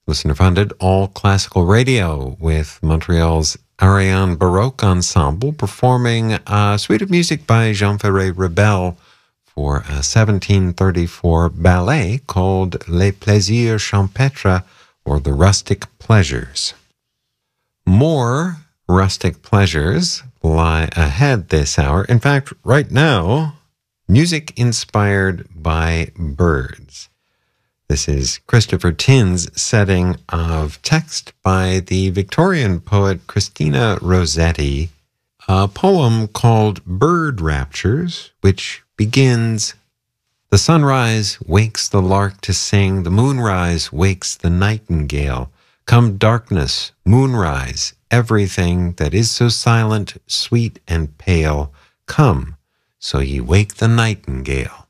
Listener-funded all classical radio with Montreal's Ariane Baroque Ensemble performing a suite of music by Jean Ferré Rebel for a 1734 ballet called Les Plaisirs Champêtres, or The Rustic Pleasures. More rustic pleasures lie ahead this hour. In fact, right now, music inspired by birds. This is Christopher Tin's setting of text by the Victorian poet Christina Rossetti, a poem called Bird Raptures, which begins, "The sunrise wakes the lark to sing, the moonrise wakes the nightingale. Come darkness, moonrise, everything that is so silent, sweet, and pale, come, so ye wake the nightingale."